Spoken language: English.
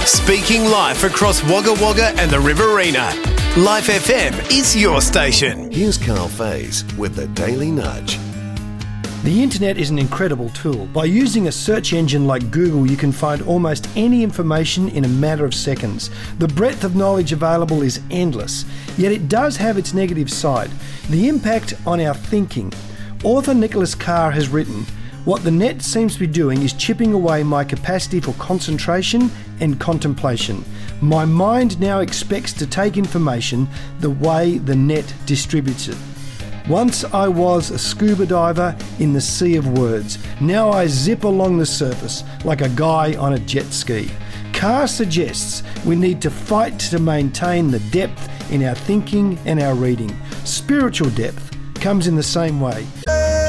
Speaking live across Wagga Wagga and the Riverina. Life FM is your station. Here's Carl Faze with the Daily Nudge. The internet is an incredible tool. By using a search engine like Google, you can find almost any information in a matter of seconds. The breadth of knowledge available is endless, yet it does have its negative side, the impact on our thinking. Author Nicholas Carr has written, "What the net seems to be doing is chipping away my capacity for concentration and contemplation. My mind now expects to take information the way the net distributes it. Once I was a scuba diver in the sea of words. Now I zip along the surface like a guy on a jet ski." Carr suggests we need to fight to maintain the depth in our thinking and our reading. Spiritual depth comes in the same way.